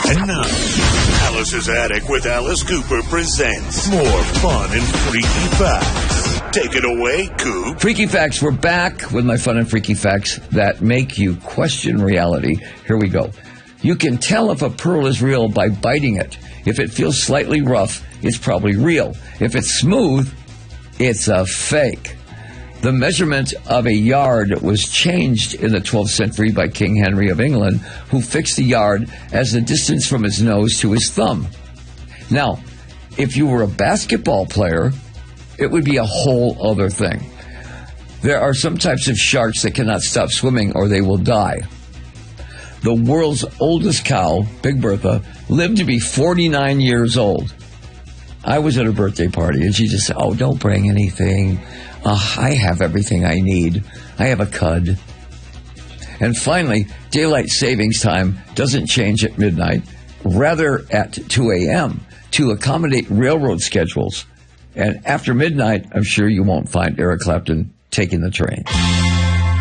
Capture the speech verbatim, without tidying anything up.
And now, Alice's Attic with Alice Cooper presents more fun and freaky facts. Take it away, Coop. Freaky Facts, we're back with my fun and freaky facts that make you question reality. Here we go. You can tell if a pearl is real by biting it. If it feels slightly rough, it's probably real. If it's smooth, it's a fake. The measurement of a yard was changed in the twelfth century by King Henry of England, who fixed the yard as the distance from his nose to his thumb. Now, if you were a basketball player, it would be a whole other thing. There are some types of sharks that cannot stop swimming or they will die. The world's oldest cow, Big Bertha, lived to be forty-nine years old. I was at her birthday party, and she just said, oh, don't bring anything. Uh, I have everything I need. I have a cud. And finally, daylight savings time doesn't change at midnight, rather at two a.m. to accommodate railroad schedules. And after midnight, I'm sure you won't find Eric Clapton taking the train.